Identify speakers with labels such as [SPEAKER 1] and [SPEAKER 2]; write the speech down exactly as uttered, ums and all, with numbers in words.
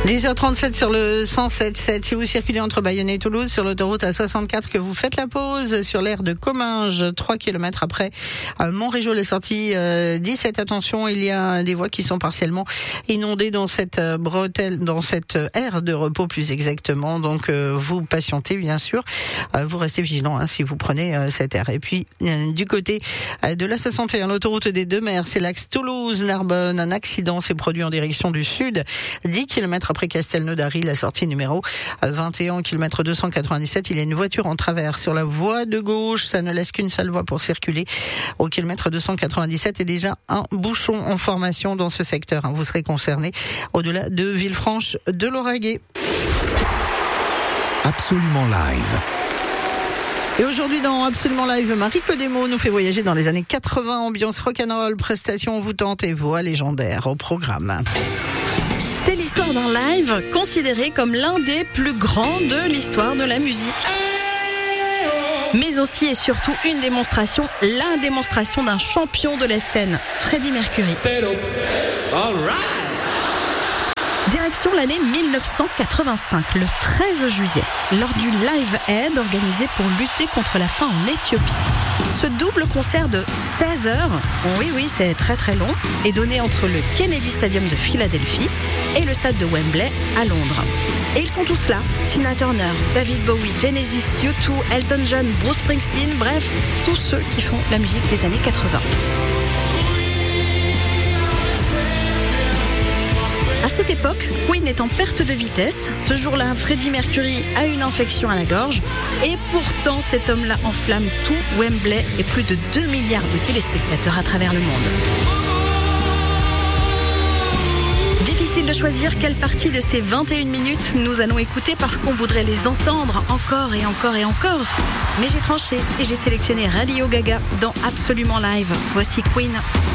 [SPEAKER 1] dix heures trente-sept sur le cent sept sept. Si vous circulez entre Bayonne et Toulouse sur l'autoroute A soixante-quatre, que vous faites la pause sur l'aire de Comminges, trois kilomètres après Montrégeau, les sorties euh, dix-sept. Attention, il y a des voies qui sont partiellement inondées dans cette euh, bretelle, dans cette euh, aire de repos plus exactement. Donc euh, vous patientez bien sûr, euh, vous restez vigilant hein, si vous prenez euh, cette aire. Et puis euh, du côté euh, de l'A soixante et un, l'autoroute des Deux Mers, c'est l'axe Toulouse-Narbonne. Un accident s'est produit en direction du sud, dix kilomètres après Castelnaudary, la sortie numéro vingt et un, kilomètre deux cent quatre-vingt-dix-sept. Il y a une voiture en travers sur la voie de gauche. Ça ne laisse qu'une seule voie pour circuler. Au kilomètre deux cent quatre-vingt-dix-sept, et déjà un bouchon en formation dans ce secteur. Vous serez concerné au-delà de Villefranche de Lauragais.
[SPEAKER 2] Absolument live.
[SPEAKER 1] Et aujourd'hui dans Absolument Live, Marie Codemo nous fait voyager dans les années quatre-vingts, ambiance rock'n'roll, prestations envoûtantes et voix légendaires au programme.
[SPEAKER 3] C'est l'histoire d'un live considéré comme l'un des plus grands de l'histoire de la musique. Mais aussi et surtout une démonstration, la démonstration d'un champion de la scène, Freddie Mercury. Direction l'année mille neuf cent quatre-vingt-cinq, le treize juillet, lors du Live Aid organisé pour lutter contre la faim en Éthiopie. Ce double concert de seize heures, oui oui c'est très très long, est donné entre le Kennedy Stadium de Philadelphie et le stade de Wembley à Londres. Et ils sont tous là, Tina Turner, David Bowie, Genesis, U deux, Elton John, Bruce Springsteen, bref, tous ceux qui font la musique des années quatre-vingts. À cette époque, Queen est en perte de vitesse. Ce jour-là, Freddie Mercury a une infection à la gorge. Et pourtant, cet homme-là enflamme tout Wembley et plus de deux milliards de téléspectateurs à travers le monde. Difficile de choisir quelle partie de ces vingt et une minutes nous allons écouter parce qu'on voudrait les entendre encore et encore et encore. Mais j'ai tranché et j'ai sélectionné Radio Gaga dans Absolument Live. Voici Queen.